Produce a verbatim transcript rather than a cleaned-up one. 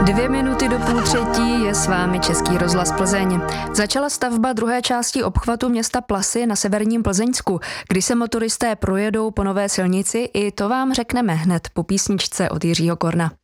Dvě minuty do půl třetí je s vámi Český rozhlas Plzeň. Začala stavba druhé části obchvatu města Plasy na severním Plzeňsku. Kdy se motoristé projedou po nové silnici, i to vám řekneme hned po písničce od Jiřího Korna.